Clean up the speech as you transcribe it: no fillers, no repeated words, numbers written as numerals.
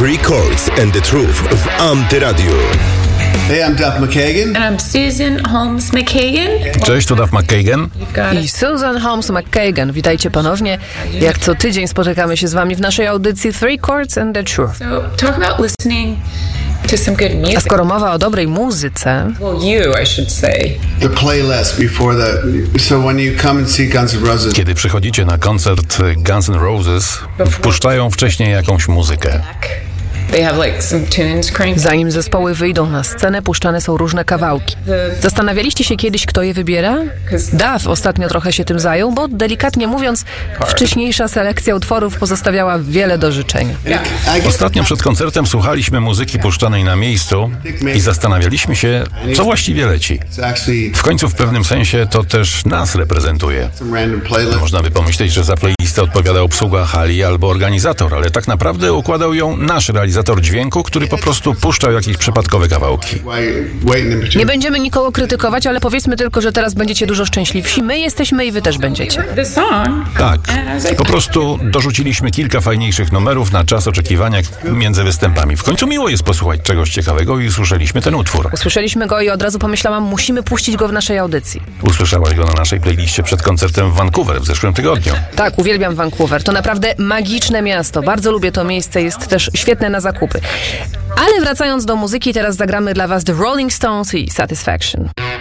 Three Chords and the Truth w Antyradio. Hey, I'm Duff McKagan. And I'm Susan Holmes McKagan. Cześć, tu Duff McKagan. I Susan Holmes McKagan. Witajcie ponownie. Jak co tydzień spotykamy się z wami w naszej audycji Three Chords and the Truth. So, talk about listening to some good music. A skoro mowa o dobrej muzyce... I should say. The playlist before that. So when you come and see Guns N' Roses. Kiedy przychodzicie na koncert Guns N' Roses, wpuszczają wcześniej jakąś muzykę. They have like some tunes cranked. Zanim zespoły wyjdą na scenę, puszczane są różne kawałki. Zastanawialiście się kiedyś, kto je wybiera? Duff ostatnio trochę się tym zajął, bo delikatnie mówiąc, wcześniejsza selekcja utworów pozostawiała wiele do życzenia. Ostatnio przed koncertem słuchaliśmy muzyki puszczanej na miejscu i zastanawialiśmy się, co właściwie leci. W końcu w pewnym sensie to też nas reprezentuje. Można by pomyśleć, że za playlistę odpowiada obsługa hali albo organizator, ale tak naprawdę układał ją nasz realizator dźwięku, który po prostu puszczał jakieś przypadkowe kawałki. Nie będziemy nikogo krytykować, ale powiedzmy tylko, że teraz będziecie dużo szczęśliwsi. My jesteśmy i wy też będziecie. The song. Tak, po prostu dorzuciliśmy kilka fajniejszych numerów na czas oczekiwania między występami. W końcu miło jest posłuchać czegoś ciekawego i usłyszeliśmy ten utwór. Usłyszeliśmy go i od razu pomyślałam, musimy puścić go w naszej audycji. Usłyszałaś go na naszej playliście przed koncertem w Vancouver w zeszłym tygodniu. Tak, uwielbiam Vancouver. To naprawdę magiczne miasto. Bardzo lubię to miejsce, jest też świetne na zakupy. Ale wracając do muzyki, teraz zagramy dla was The Rolling Stones i Satisfaction.